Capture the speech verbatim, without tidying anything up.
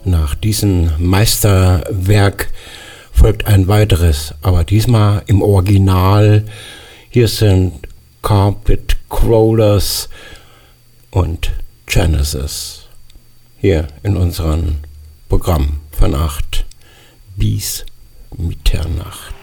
Nach diesem Meisterwerk folgt ein weiteres, aber diesmal im Original. Hier sind Carpet Crawlers und Genesis. Hier in unserem Programm von acht bis Mitternacht.